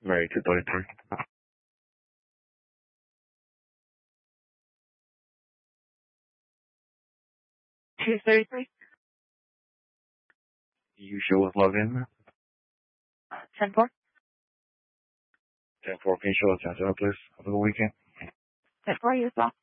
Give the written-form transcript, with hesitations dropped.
Right, 233. 233. You sure was logged in? 10-4. 10-4, can you show us 10-7, please? Have a good weekend. 10-4, you as well.